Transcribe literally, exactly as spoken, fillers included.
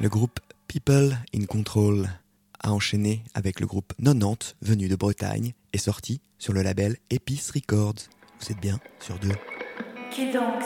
Le groupe People in Control a enchaîné avec le groupe quatre-vingt-dix venu de Bretagne et sorti sur le label Epice Records. Vous êtes bien sur deux. Qui donc